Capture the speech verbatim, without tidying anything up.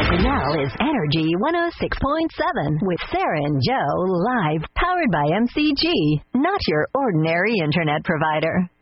Now is Energy one oh six point seven with Sarah and Joe live, powered by M C G, not your ordinary internet provider.